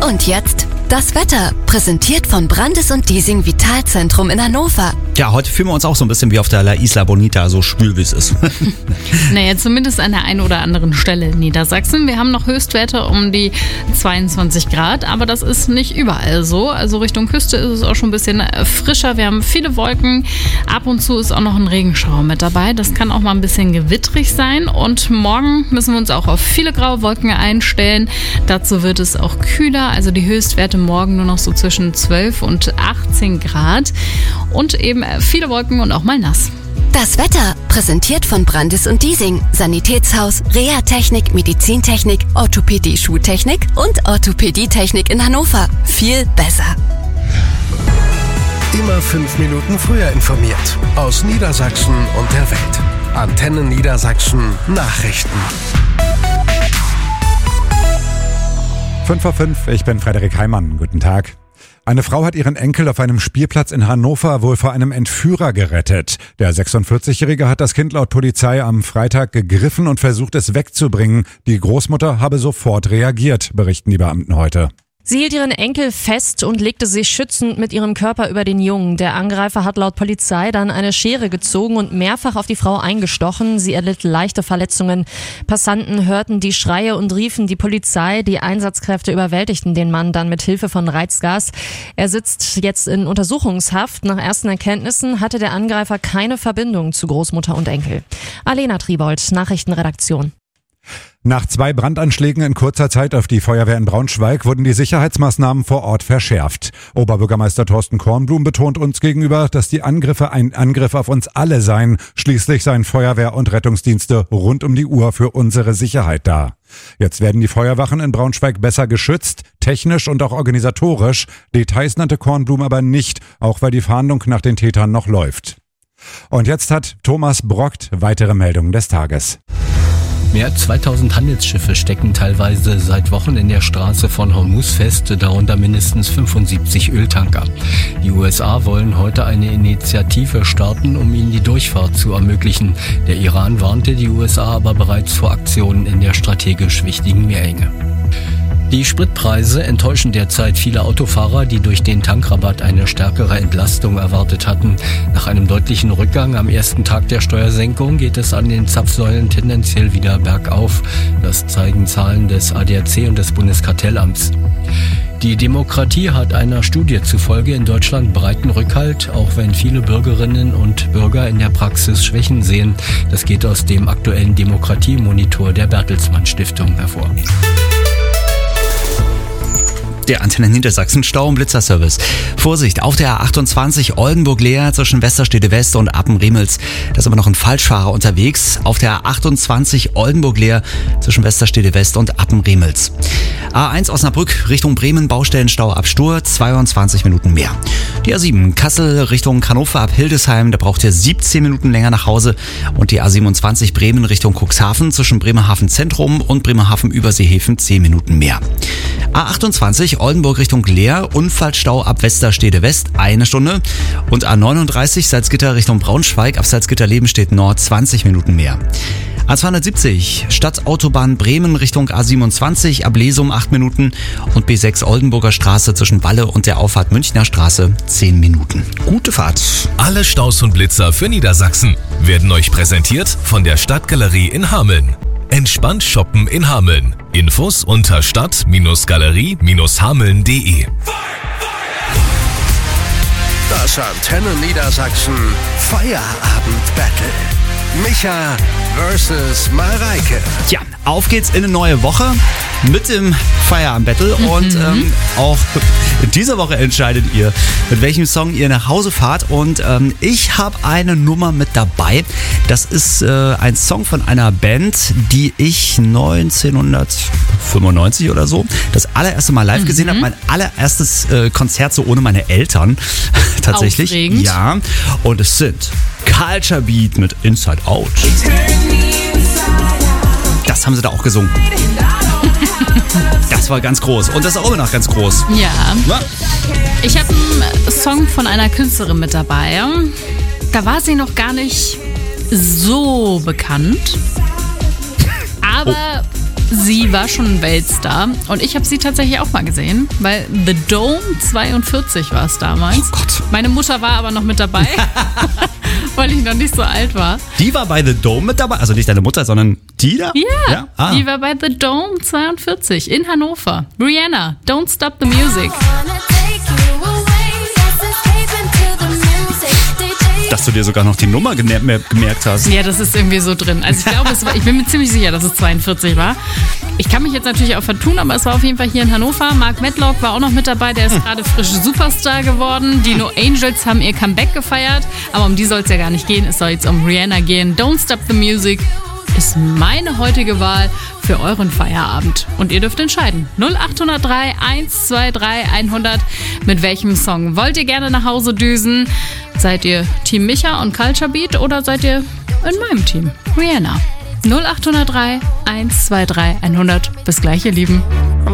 Und jetzt das Wetter, präsentiert von Brandes und Diesing Vitalzentrum in Hannover. Ja, heute fühlen wir uns auch so ein bisschen wie auf der La Isla Bonita, so schwül wie es ist. Naja, zumindest an der einen oder anderen Stelle in Niedersachsen. Wir haben noch Höchstwerte um die 22 Grad, aber das ist nicht überall so. Also Richtung Küste ist es auch schon ein bisschen frischer. Wir haben viele Wolken. Ab und zu ist auch noch ein Regenschauer mit dabei. Das kann auch mal ein bisschen gewittrig sein. Und morgen müssen wir uns auch auf viele graue Wolken einstellen. Dazu wird es auch kühler. Also die Höchstwerte morgen nur noch so zwischen 12 und 18 Grad. Und eben viele Wolken und auch mal nass. Das Wetter, präsentiert von Brandes und Diesing, Sanitätshaus, Reha-Technik, Medizintechnik, Orthopädie-Schuhtechnik und Orthopädietechnik in Hannover. Viel besser. Immer 5 Minuten früher informiert. Aus Niedersachsen und der Welt. Antenne Niedersachsen Nachrichten. 5:05, ich bin Frederik Heimann. Guten Tag. Eine Frau hat ihren Enkel auf einem Spielplatz in Hannover wohl vor einem Entführer gerettet. Der 46-Jährige hat das Kind laut Polizei am Freitag gegriffen und versucht, es wegzubringen. Die Großmutter habe sofort reagiert, berichten die Beamten heute. Sie hielt ihren Enkel fest und legte sich schützend mit ihrem Körper über den Jungen. Der Angreifer hat laut Polizei dann eine Schere gezogen und mehrfach auf die Frau eingestochen. Sie erlitt leichte Verletzungen. Passanten hörten die Schreie und riefen die Polizei. Die Einsatzkräfte überwältigten den Mann dann mit Hilfe von Reizgas. Er sitzt jetzt in Untersuchungshaft. Nach ersten Erkenntnissen hatte der Angreifer keine Verbindung zu Großmutter und Enkel. Alena Triebold, Nachrichtenredaktion. Nach 2 Brandanschlägen in kurzer Zeit auf die Feuerwehr in Braunschweig wurden die Sicherheitsmaßnahmen vor Ort verschärft. Oberbürgermeister Thorsten Kornblum betont uns gegenüber, dass die Angriffe ein Angriff auf uns alle seien. Schließlich seien Feuerwehr und Rettungsdienste rund um die Uhr für unsere Sicherheit da. Jetzt werden die Feuerwachen in Braunschweig besser geschützt, technisch und auch organisatorisch. Details nannte Kornblum aber nicht, auch weil die Fahndung nach den Tätern noch läuft. Und jetzt hat Thomas Brockt weitere Meldungen des Tages. Mehr als 2000 Handelsschiffe stecken teilweise seit Wochen in der Straße von Hormuz fest, darunter mindestens 75 Öltanker. Die USA wollen heute eine Initiative starten, um ihnen die Durchfahrt zu ermöglichen. Der Iran warnte die USA aber bereits vor Aktionen in der strategisch wichtigen Meerenge. Die Spritpreise enttäuschen derzeit viele Autofahrer, die durch den Tankrabatt eine stärkere Entlastung erwartet hatten. Nach einem deutlichen Rückgang am ersten Tag der Steuersenkung geht es an den Zapfsäulen tendenziell wieder bergauf. Das zeigen Zahlen des ADAC und des Bundeskartellamts. Die Demokratie hat einer Studie zufolge in Deutschland breiten Rückhalt, auch wenn viele Bürgerinnen und Bürger in der Praxis Schwächen sehen. Das geht aus dem aktuellen Demokratiemonitor der Bertelsmann Stiftung hervor. Der Antenne Niedersachsen Stau- und Blitzerservice. Vorsicht, auf der A28 Oldenburg-Leer zwischen Westerstede West und Appen-Remels. Da ist aber noch ein Falschfahrer unterwegs. Auf der A28 Oldenburg-Leer zwischen Westerstede West und Appen-Remels. A1 Osnabrück Richtung Bremen, Baustellenstau ab Stur, 22 Minuten mehr. Die A7 Kassel Richtung Hannover ab Hildesheim, da braucht ihr 17 Minuten länger nach Hause. Und die A27 Bremen Richtung Cuxhaven zwischen Bremerhaven Zentrum und Bremerhaven Überseehäfen 10 Minuten mehr. A28 Oldenburg Richtung Leer, Unfallstau ab Westerstede West, 1 Stunde. Und A39 Salzgitter Richtung Braunschweig, ab Salzgitter-Lebenstedt Nord 20 Minuten mehr. A270 Stadtautobahn Bremen Richtung A27, ab Lesum 8 Minuten. Und B6 Oldenburger Straße zwischen Walle und der Auffahrt Münchner Straße 10 Minuten. Gute Fahrt. Alle Staus und Blitzer für Niedersachsen werden euch präsentiert von der Stadtgalerie in Hameln. Entspannt shoppen in Hameln. Infos unter stadt-galerie-hameln.de. Das Antenne Niedersachsen Feierabend-Battle. Micha versus Mareike. Tja, auf geht's in eine neue Woche mit dem Feierabend-Battle. Und auch in dieser Woche entscheidet ihr, mit welchem Song ihr nach Hause fahrt. Und ich habe eine Nummer mit dabei. Das ist ein Song von einer Band, die ich 1995 oder so das allererste Mal live gesehen habe. Mein allererstes Konzert so ohne meine Eltern. Tatsächlich. Aufregend. Ja. Und es sind Culture Beat mit Inside Out. Das haben sie da auch gesungen. Das war ganz groß. Und das ist auch immer noch ganz groß. Ja. Ich habe einen Song von einer Künstlerin mit dabei. Da war sie noch gar nicht so bekannt. Aber sie war schon ein Weltstar. Und ich habe sie tatsächlich auch mal gesehen, weil The Dome 42 war es damals. Oh Gott. Meine Mutter war aber noch mit dabei, weil ich noch nicht so alt war. Die war bei The Dome mit dabei? Also nicht deine Mutter, sondern die da? Ja, die war bei The Dome 42 in Hannover. Rihanna, Don't Stop the Music. Dass du dir sogar noch die Nummer gemerkt hast. Ja, das ist irgendwie so drin. Also ich glaube, ich bin mir ziemlich sicher, dass es 42 war. Ich kann mich jetzt natürlich auch vertun, aber es war auf jeden Fall hier in Hannover. Mark Medlock war auch noch mit dabei, der ist gerade frisch Superstar geworden. Die No Angels haben ihr Comeback gefeiert, aber um die soll es ja gar nicht gehen. Es soll jetzt um Rihanna gehen. Don't Stop the Music ist meine heutige Wahl für euren Feierabend. Und ihr dürft entscheiden. 0803 123 100. Mit welchem Song wollt ihr gerne nach Hause düsen? Seid ihr Team Micha und Culture Beat oder seid ihr in meinem Team? Rihanna. 0803 123 100. Bis gleich, ihr Lieben.